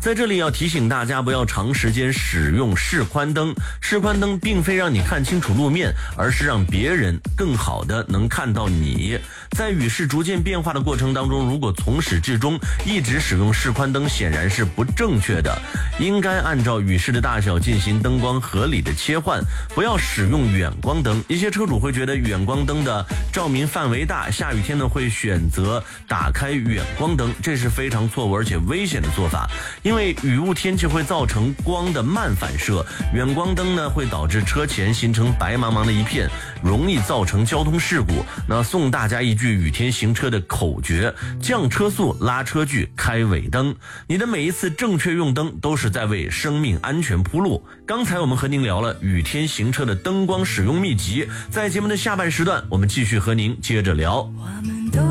在这里要提醒大家不要长时间使用示宽灯，示宽灯并非让你看清楚路面，而是让别人更好的能看到你。在雨势逐渐变化的过程当中，如果从始至终一直使用示宽灯，显然是不正确的，应该按照雨势的大小进行灯光合理的切换，不要使用远光灯。一些车主会觉得远光灯的照明范围大，下雨天呢会选择打开远光灯，这是非常错误而且危险的做法。因为雨雾天气会造成光的慢反射，远光灯呢会导致车前形成白茫茫的一片，容易造成交通事故。那送大家一句雨天行车的口诀：降车速，拉车距，开尾灯。你的每一次正确用灯都是在为生命安全铺路。刚才我们和您聊了雨天行车的灯光使用秘籍，在节目的下半时段我们继续和您接着聊。